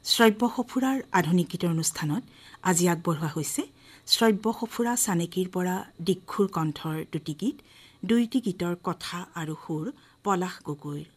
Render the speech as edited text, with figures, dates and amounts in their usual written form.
শ্ৰব্য সফুৰাৰ আধুনিক গীতৰ অনুষ্ঠানত আজি আগবঢ়োৱা হৈছে শ্ৰব্য সফুৰা চানেকিৰ পৰা দীক্ষুৰ কণ্ঠৰ দুটি গীত। দুয়োটি গীতৰ কথা আৰু সুৰ পলাশ গগৈৰ